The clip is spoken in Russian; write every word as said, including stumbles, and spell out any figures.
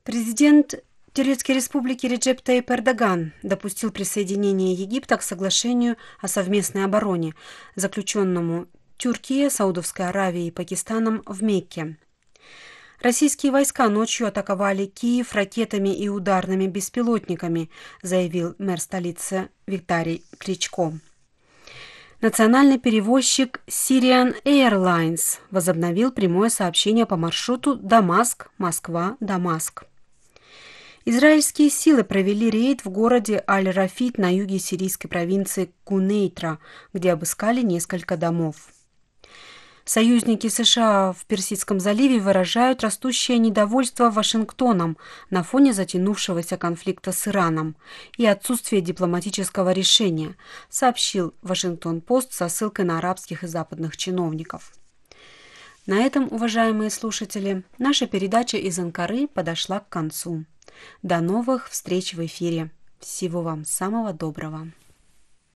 Президент Турецкой Республики Реджеп Таyyip Эрдоган допустил присоединение Египта к соглашению о совместной обороне, заключенному Турцией, Саудовской Аравией и Пакистаном в Мекке. Российские войска ночью атаковали Киев ракетами и ударными беспилотниками, заявил мэр столицы Виталий Кличко. Национальный перевозчик Syrian Airlines возобновил прямое сообщение по маршруту Дамаск-Москва-Дамаск. Израильские силы провели рейд в городе Аль-Рафид на юге сирийской провинции Кунейтра, где обыскали несколько домов. Союзники США в Персидском заливе выражают растущее недовольство Вашингтоном на фоне затянувшегося конфликта с Ираном и отсутствия дипломатического решения, сообщил Вашингтон-Пост со ссылкой на арабских и западных чиновников. На этом, уважаемые слушатели, наша передача из Анкары подошла к концу. До новых встреч в эфире. Всего вам самого доброго.